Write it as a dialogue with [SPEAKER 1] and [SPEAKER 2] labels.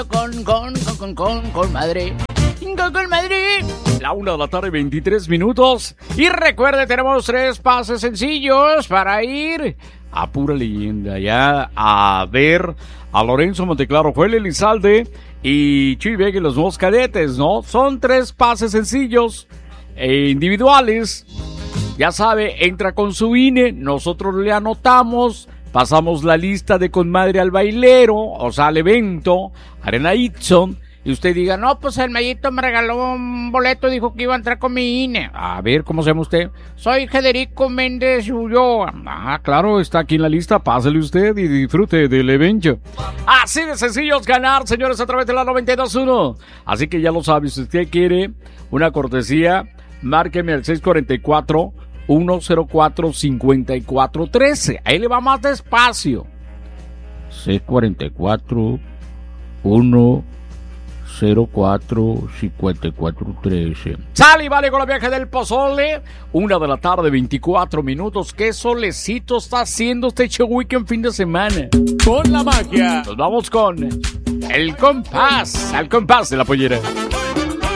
[SPEAKER 1] Con madre. Con madre. La 1:23 p.m. Y recuerde, tenemos 3 pases sencillos para ir a Pura Leyenda, ya a ver a Lorenzo Monteclaro, Joel Elizalde y Chuy Vega y los nuevos cadetes, ¿no? Son 3 pases sencillos e individuales. Ya sabe, entra con su INE, nosotros le anotamos, pasamos la lista de Conmadre al bailero, o sea, al evento, Arena Itzon, y usted diga, no, pues el Mayito me regaló un boleto, dijo que iba a entrar con mi INE. A ver, ¿cómo se llama usted? Soy Federico Méndez Ulloa. Ah, claro, está aquí en la lista, pásale usted y disfrute del evento. Así de sencillo es ganar, señores, a través de la 92.1. Así que ya lo sabe, si usted quiere una cortesía, márqueme al 644-104-5413. Ahí le va más despacio. 644-104-5413. Sale y vale con la viaje del pozole. 1:24 p.m. Qué solecito está haciendo este weekend fin de semana.
[SPEAKER 2] Con la magia.
[SPEAKER 1] Nos vamos con el compás. Al compás de la pollera.